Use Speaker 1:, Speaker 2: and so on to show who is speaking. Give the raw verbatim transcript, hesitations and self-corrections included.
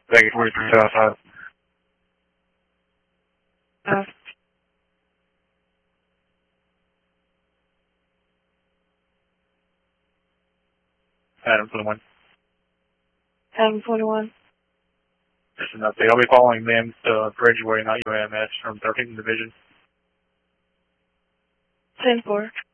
Speaker 1: Vegas forty-three South Side.
Speaker 2: Uh,
Speaker 1: Adam twenty-one.
Speaker 2: Adam forty-one.
Speaker 1: Just an update. I'll be following them to Bridgeway, not U A M S, from thirteenth Division.
Speaker 2: ten four.